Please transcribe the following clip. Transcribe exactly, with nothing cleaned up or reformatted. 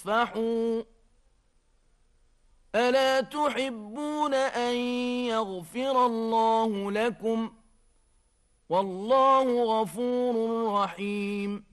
فاصفحوا ألا تحبون أن يغفر الله لكم والله غفور رحيم